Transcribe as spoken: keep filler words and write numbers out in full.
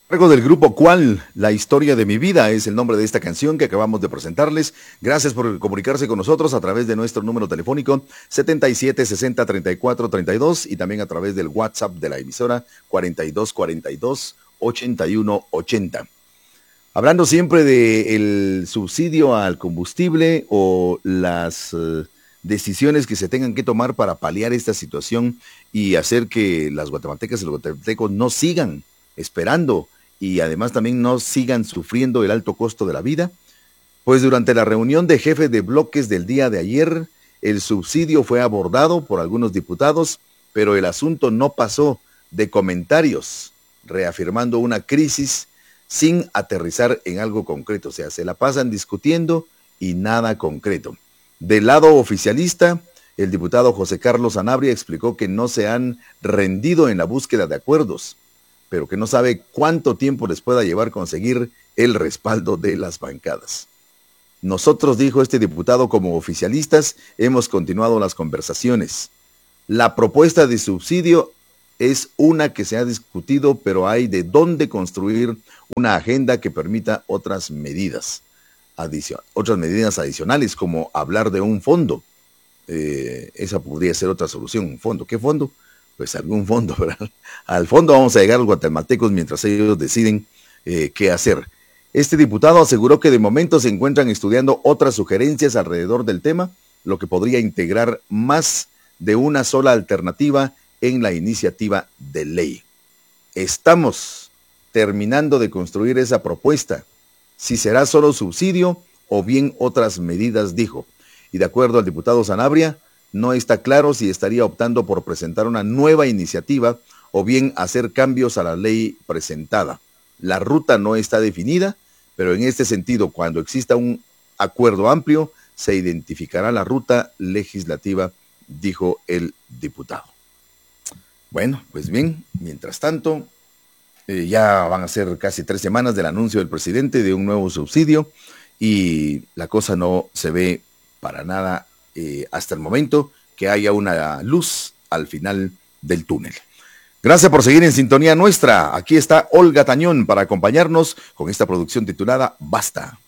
Cargo del grupo Cual, La historia de mi vida es el nombre de esta canción que acabamos de presentarles. Gracias por comunicarse con nosotros a través de nuestro número telefónico setenta y siete sesenta treinta y cuatro treinta y dos y también a través del WhatsApp de la emisora cuarenta y dos cuarenta y dos ochenta y uno ochenta. Hablando siempre del subsidio al combustible o las uh, decisiones que se tengan que tomar para paliar esta situación y hacer que las guatemaltecas y los guatemaltecos no sigan esperando y además también no sigan sufriendo el alto costo de la vida, pues durante la reunión de jefes de bloques del día de ayer, el subsidio fue abordado por algunos diputados, pero el asunto no pasó de comentarios, reafirmando una crisis sin aterrizar en algo concreto, o sea, se la pasan discutiendo y nada concreto. Del lado oficialista, el diputado José Carlos Sanabria explicó que no se han rendido en la búsqueda de acuerdos, pero que no sabe cuánto tiempo les pueda llevar conseguir el respaldo de las bancadas. Nosotros, dijo este diputado, como oficialistas, hemos continuado las conversaciones. La propuesta de subsidio es una que se ha discutido, pero hay de dónde construir una agenda que permita otras medidas, adicion- otras medidas adicionales, como hablar de un fondo. Eh, esa podría ser otra solución, un fondo. ¿Qué fondo? Pues algún fondo, ¿verdad? Al fondo vamos a llegar los guatemaltecos mientras ellos deciden eh, qué hacer. Este diputado aseguró que de momento se encuentran estudiando otras sugerencias alrededor del tema, lo que podría integrar más de una sola alternativa en la iniciativa de ley. Estamos terminando de construir esa propuesta, si será solo subsidio o bien otras medidas, dijo. Y de acuerdo al diputado Sanabria, no está claro si estaría optando por presentar una nueva iniciativa o bien hacer cambios a la ley presentada. La ruta no está definida, pero en este sentido, cuando exista un acuerdo amplio, se identificará la ruta legislativa, dijo el diputado. Bueno, pues bien, mientras tanto, eh, ya van a ser casi tres semanas del anuncio del presidente de un nuevo subsidio y la cosa no se ve para nada eh, hasta el momento que haya una luz al final del túnel. Gracias por seguir en sintonía nuestra. Aquí está Olga Tañón para acompañarnos con esta producción titulada Basta.